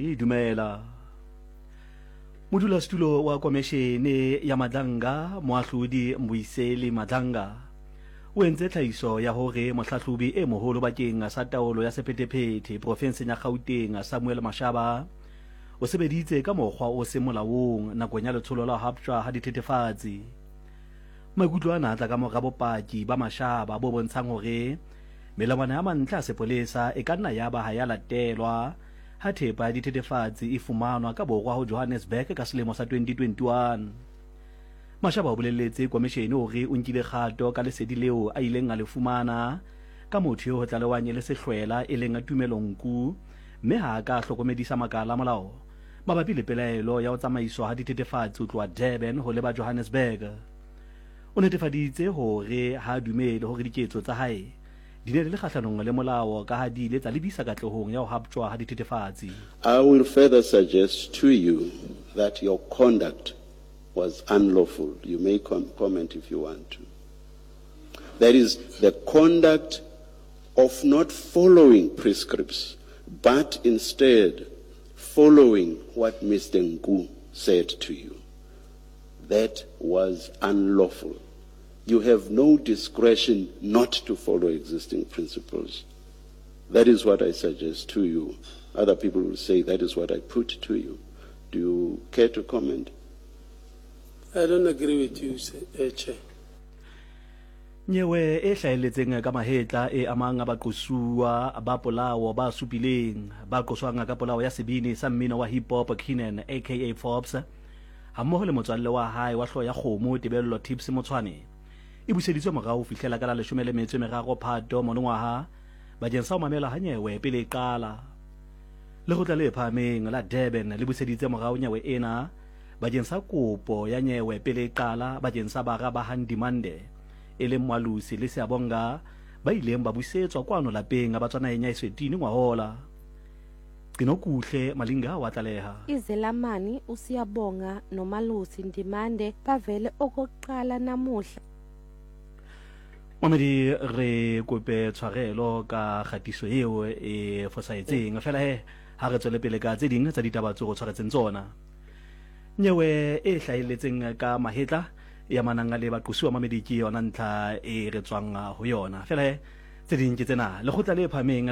Dumela modulasetulo wa komishene ya Madlanga Moahlodi Mboiseli Madlanga o entse tlhahiso ya hore mohlahlobi e moholo bakeng sa taolo ya sephethephethe profenseng ya Gauteng Samuel Mashaba o sebeditse ka mokgwa o se molaong nakong ya letsholo la haptjwa ha dithethefatsi. Maikutlo ana tla ka mora bopaki ba Mashaba bo bontshang hore melawana ya mantlha a sepolesa e ka nna yaba ha ya latelwa ha thepa ya dithethefatsi e fumanwa ka borwa ho Johannesburg ka selemo sa 2021. Mashaba o bolelletse komishene hore o nkile kgato ka lesedi leo a ileng a le fumana ka motho yo ho tlalewanye le sehlwela e leng a Tumelonku, mme ha ka hlokomedisa makala molao mabapi le pelaelo ya ho tsamaiswa ha dithethefatsi ho tloha Durban ho leba Johannesburg. O netefaditse hore ha dumele hore diketso tsa hae di ne le kgahlanong le molao ka ha di ile tsa lebisa katlehong ya ho haptjwa ha dithethefatsi. I will further suggest to you that your conduct was unlawful. You may comment if you want to. That is the conduct of not following prescripts, but instead following what Mr. Nku said to you. That was unlawful. You have no discretion not to follow existing principles. That is what I suggest to you. Other people will say that is what I put to you. Do you care to comment? I don't agree with you, Chair. Nyewe e hlaheletseng ka mahetla e amang abaqosuwa ba polao ba supileng ba qoswang ka polao ya sebini sa mmino wa hip hop Kenan aka Forbes ha mmoho le motswalle wa hae wa hloya kgomo Tebello Tips Motshwane e buseditswe morao fihlela ka la 13 Phato monongwaha bakeng sa ho mamela ha Nyewe pele e qala. Lekgotla le phahameng la Durban le buseditse morao Nyewe ena bakeng sa kopo ya Nyewe pele e qala bakeng sa bara ba Handimande e leng Mwalusi le Seabonga ba ileng ba busetswa kwano lapeng ba tswana enya Eswetini ngwahola. Qinokuhle Malinga wa tlaleha izelamani uSiyabonga noMalusi Ndimande bavele okokuqala namuhla. Mamedi re kope tshwarelo ka khatiso eo e fosaetseng fela ha re tswele pele ka tse ding tsa ditaba tse go tshwaretseng tsona. Nyewe e hlahelletseng ka mahetla ya mananga le baqosuwa mamedi ke yona ntla e re tswang ho yona fela tse ding ke tsena lekgotla le phameng